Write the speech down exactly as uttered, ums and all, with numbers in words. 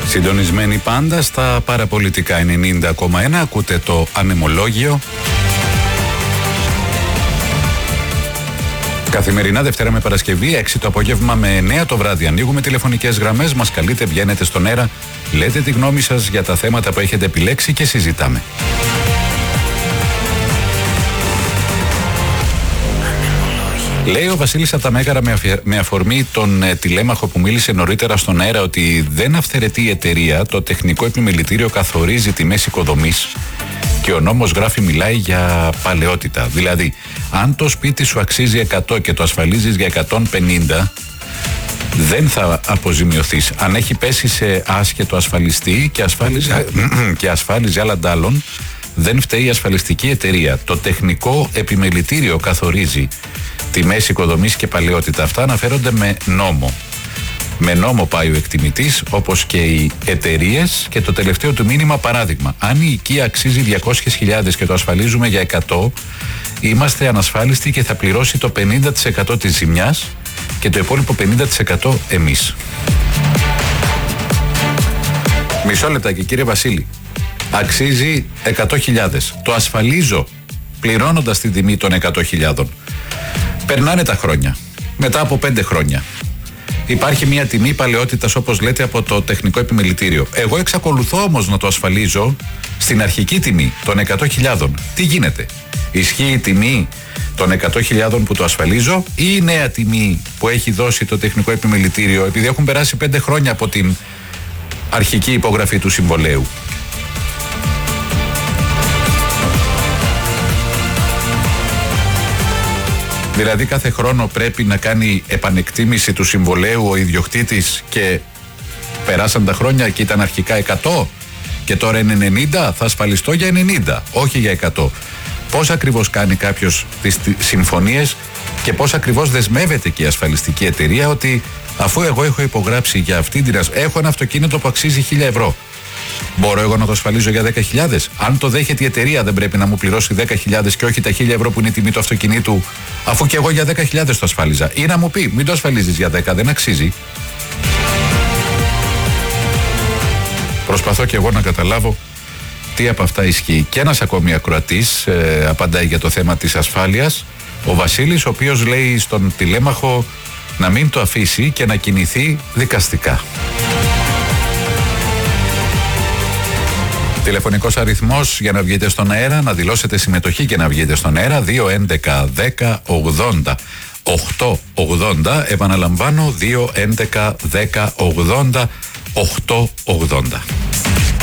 Συντονισμένοι πάντα στα παραπολιτικά ενενήντα κόμμα ένα, ακούτε το ανεμολόγιο. Καθημερινά Δευτέρα με Παρασκευή, έξι το απόγευμα με εννέα το βράδυ. Ανοίγουμε τηλεφωνικές γραμμές, μας καλείτε, βγαίνετε στον αέρα, λέτε τη γνώμη σας για τα θέματα που έχετε επιλέξει και συζητάμε. Λέει ο Βασίλης από τα Μέγαρα με αφορμή τον ε, τηλέμαχο που μίλησε νωρίτερα στον αέρα ότι δεν αυθαιρετεί η εταιρεία, το τεχνικό επιμελητήριο καθορίζει τιμές οικοδομής και ο νόμος γράφει μιλάει για παλαιότητα. Δηλαδή, αν το σπίτι σου αξίζει εκατό και το ασφαλίζεις για εκατόν πενήντα, δεν θα αποζημιωθείς. Αν έχει πέσει σε άσχετο ασφαλιστή και ασφάλιζε, και ασφάλιζε άλλα ντάλλον, δεν φταίει η ασφαλιστική εταιρεία. Το τεχνικό επιμελητήριο καθορίζει τιμές οικοδομής και παλαιότητα. Αυτά αναφέρονται με νόμο. Με νόμο πάει ο εκτιμητής, όπως και οι εταιρείες. Και το τελευταίο του μήνυμα, παράδειγμα, αν η οικία αξίζει διακόσιες χιλιάδες και το ασφαλίζουμε για εκατό, είμαστε ανασφάλιστοι και θα πληρώσει το πενήντα τοις εκατό της ζημιάς και το υπόλοιπο πενήντα τοις εκατό εμείς. Μισό λεπτάκι, κύριε Βασίλη. Αξίζει εκατό χιλιάδες. Το ασφαλίζω πληρώνοντας την τιμή των εκατό χιλιάδων. Περνάνε τα χρόνια. Μετά από πέντε χρόνια υπάρχει μια τιμή παλαιότητας, όπως λέτε, από το τεχνικό επιμελητήριο. Εγώ εξακολουθώ όμως να το ασφαλίζω στην αρχική τιμή των εκατό χιλιάδων. Τι γίνεται? Ισχύει η τιμή των εκατό χιλιάδων που το ασφαλίζω ή η νέα τιμή που έχει δώσει το τεχνικό επιμελητήριο, επειδή έχουν περάσει πέντε χρόνια από την αρχική υπογραφή του συμβολέου? Δηλαδή κάθε χρόνο πρέπει να κάνει επανεκτίμηση του συμβολέου ο ιδιοκτήτης και περάσαν τα χρόνια και ήταν αρχικά εκατό και τώρα είναι ενενήντα, θα ασφαλιστώ για ενενήντα, όχι για εκατό. Πώς ακριβώς κάνει κάποιος τις συμφωνίες και πώς ακριβώς δεσμεύεται και η ασφαλιστική εταιρεία ότι αφού εγώ έχω υπογράψει για αυτή την... έχω ένα αυτοκίνητο που αξίζει χίλια ευρώ. Μπορώ εγώ να το ασφαλίζω για δέκα χιλιάδες? Αν το δέχεται η εταιρεία, δεν πρέπει να μου πληρώσει δέκα χιλιάδες και όχι τα χίλια ευρώ που είναι η τιμή του αυτοκινήτου, αφού και εγώ για δέκα χιλιάδες το ασφάλιζα? Ή να μου πει, μην το ασφαλίζεις για δέκα, δεν αξίζει. Προσπαθώ και εγώ να καταλάβω τι από αυτά ισχύει. Και ένας ακόμη ακροατής ε, απαντάει για το θέμα της ασφάλειας, ο Βασίλης, ο οποίος λέει στον τηλέμαχο να μην το αφήσει και να κινηθεί δικαστικά. Τηλεφωνικός αριθμός για να βγείτε στον αέρα, να δηλώσετε συμμετοχή και να βγείτε στον αέρα, δύο έντεκα δέκα ογδόντα οκτακόσια ογδόντα. Επαναλαμβάνω, δύο έντεκα δέκα ογδόντα οκτακόσια ογδόντα.